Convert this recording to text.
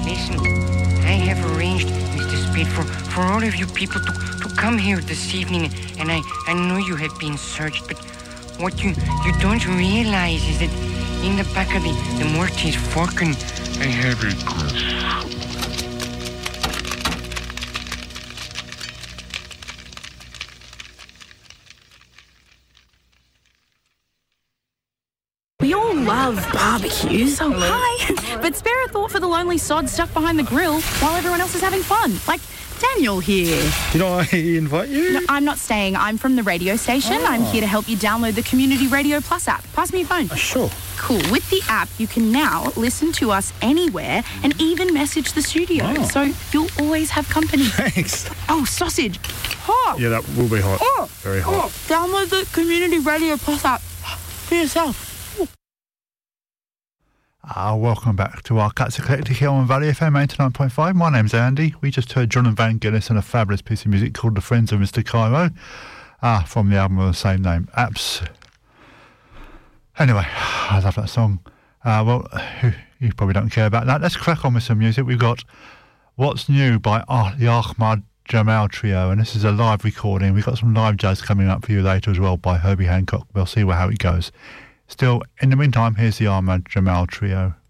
Listen, I have arranged, Mr. Spade, for all of you people to come here this evening, and I know you have been searched, but what you don't realize is that in the back of the Maltese Falcon, I have a gift. We all love barbecues. Oh, hi. But spare a thought for the lonely sod stuck behind the grill while everyone else is having fun. Like Daniel here. Did I invite you? No, I'm not staying. I'm from the radio station. Oh. I'm here to help you download the Community Radio Plus app. Pass me your phone. Sure. Cool. With the app, you can now listen to us anywhere and even message the studio. Oh. So you'll always have company. Thanks. Oh, sausage. Hot. Yeah, that will be hot. Oh. Very hot. Download the Community Radio Plus app for yourself. Welcome back to our Cats Eclectic here on Valley FM 89.5. My name's Andy. We just heard John and Van Gillis and a fabulous piece of music called The Friends of Mr. Cairo from the album of the same name, Apps. Anyway, I love that song. You probably don't care about that. Let's crack on with some music. We've got What's New by the Ahmad Jamal Trio, and this is a live recording. We've got some live jazz coming up for you later as well by Herbie Hancock. We'll see how it goes. Still, in the meantime, here's the Ahmad Jamal Trio.